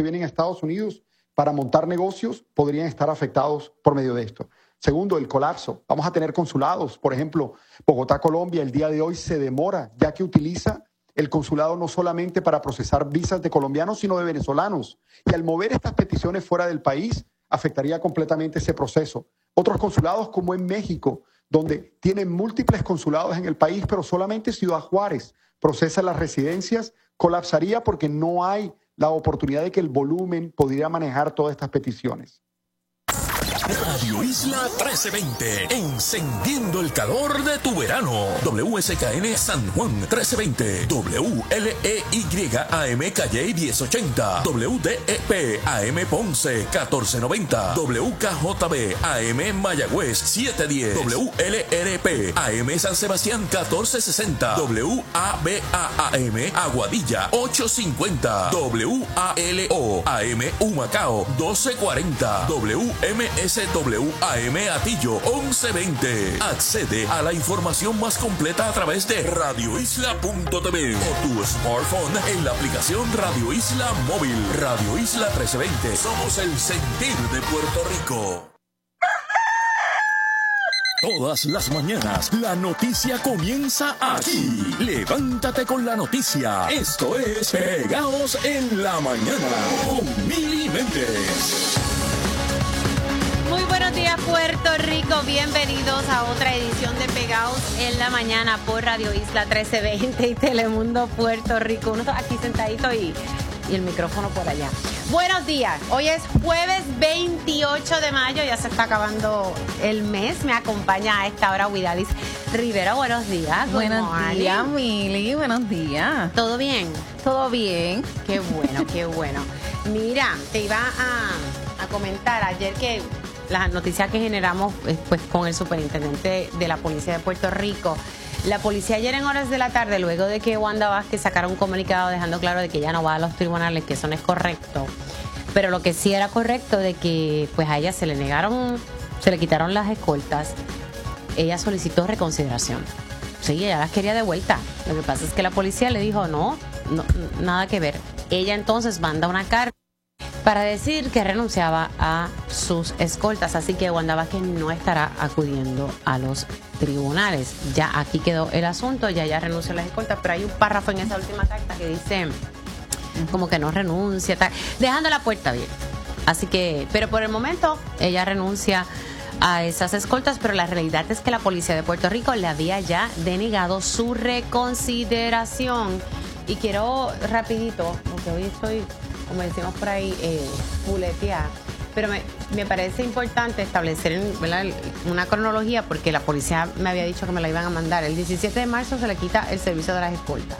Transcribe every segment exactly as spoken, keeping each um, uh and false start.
que vienen a Estados Unidos para montar negocios podrían estar afectados por medio de esto. Segundo, el colapso. Vamos a tener consulados. Por ejemplo, Bogotá, Colombia, el día de hoy se demora, ya que utiliza el consulado no solamente para procesar visas de colombianos, sino de venezolanos. Y al mover estas peticiones fuera del país, afectaría completamente ese proceso. Otros consulados, como en México, donde tienen múltiples consulados en el país, pero solamente Ciudad Juárez procesa las residencias, colapsaría porque no hay la oportunidad de que el volumen pudiera manejar todas estas peticiones. Radio Isla trece veinte, encendiendo el calor de tu verano. W S K N San Juan trece veinte, W L E Y A M Calle diez ochenta, W D E P A M Ponce catorce noventa, W K J B A M Mayagüez siete diez, W L R P A M San Sebastián catorce sesenta, W A B A A M Aguadilla ocho cincuenta, W A L O A M Humacao doce cuarenta, W M S W A M Atillo once veinte. Accede a la información más completa a través de radio isla punto t v o tu smartphone en la aplicación Radio Isla Móvil. Radio Isla trece veinte. Somos el sentir de Puerto Rico. Todas las mañanas, la noticia comienza aquí. Levántate con la noticia. Esto es Pegados en la Mañana con Mili Méndez. Muy buenos días, Puerto Rico. Bienvenidos a otra edición de Pegados en la Mañana por Radio Isla trece veinte y Telemundo Puerto Rico. Uno está aquí sentadito y, y el micrófono por allá. Buenos días. Hoy es jueves veintiocho de mayo. Ya se está acabando el mes. Me acompaña a esta hora Widalis Rivera. Buenos días. Buenos días, Mili. Buenos días. ¿Todo bien? Todo bien. Qué bueno, qué bueno. Mira, te iba a, a comentar ayer que las noticias que generamos pues con el superintendente de la Policía de Puerto Rico. La policía ayer en horas de la tarde, luego de que Wanda Vázquez sacara un comunicado dejando claro de que ya no va a los tribunales, que eso no es correcto, pero lo que sí era correcto de que pues a ella se le negaron, se le quitaron las escoltas, ella solicitó reconsideración. Sí, ella las quería de vuelta. Lo que pasa es que la policía le dijo no, no nada que ver. Ella entonces manda una carta para decir que renunciaba a sus escoltas, así que Wanda Vázquez no estará acudiendo a los tribunales. Ya aquí quedó el asunto, ya ya renunció a las escoltas, pero hay un párrafo en esa última carta que dice como que no renuncia, tal, dejando la puerta abierta. Así que, pero por el momento ella renuncia a esas escoltas, pero la realidad es que la policía de Puerto Rico le había ya denegado su reconsideración. Y quiero rapidito, porque hoy estoy, como decimos por ahí, eh, puletear. Pero me, me parece importante establecer, ¿verdad?, una cronología, porque la policía me había dicho que me la iban a mandar. El diecisiete de marzo se le quita el servicio de las escoltas,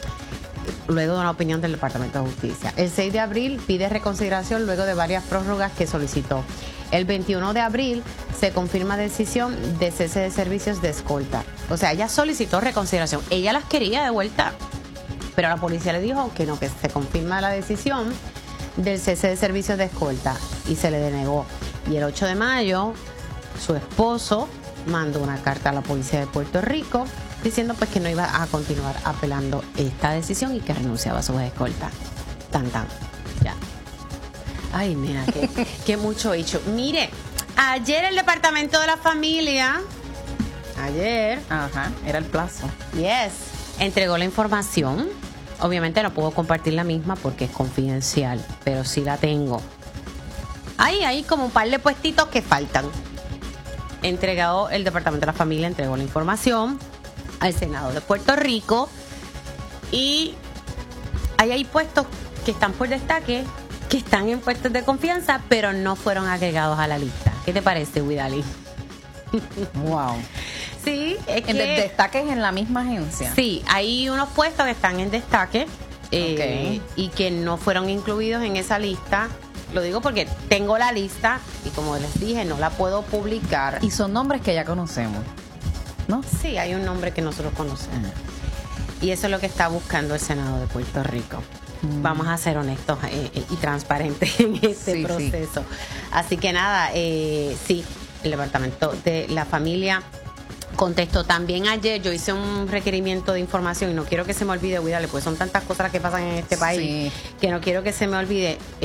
luego de una opinión del Departamento de Justicia. El seis de abril pide reconsideración luego de varias prórrogas que solicitó. El veintiuno de abril se confirma decisión de cese de servicios de escolta. O sea, ella solicitó reconsideración. Ella las quería de vuelta, pero la policía le dijo que no, que se confirma la decisión del cese de servicios de escolta y se le denegó. Y el ocho de mayo, su esposo mandó una carta a la policía de Puerto Rico diciendo pues que no iba a continuar apelando esta decisión y que renunciaba a sus escoltas. Tan, tan. Ya. Ay, mira, qué, qué mucho hecho. Mire, ayer el Departamento de la Familia, ayer, Ajá, era el plazo. yes, entregó la información. Obviamente no puedo compartir la misma porque es confidencial, pero sí la tengo. Ahí hay como un par de puestitos que faltan. Entregado el Departamento de la Familia, entregó la información al Senado de Puerto Rico y ahí hay puestos que están por destaque, que están en puestos de confianza, pero no fueron agregados a la lista. ¿Qué te parece, Widali? Wow. Sí, es que... ¿En de- destaques en la misma agencia? Sí, hay unos puestos que están en destaque eh, Ok. y que no fueron incluidos en esa lista. Lo digo porque tengo la lista y como les dije, no la puedo publicar. Y son nombres que ya conocemos, ¿no? Sí, hay un nombre que nosotros conocemos. Y eso es lo que está buscando el Senado de Puerto Rico. Mm. Vamos a ser honestos eh, eh, y transparentes en este Sí, proceso. Sí. Así que nada, eh, sí, el Departamento de la Familia contestó. También ayer yo hice un requerimiento de información y no quiero que se me olvide, cuídale, pues son tantas cosas que pasan en este país, sí, que no quiero que se me olvide.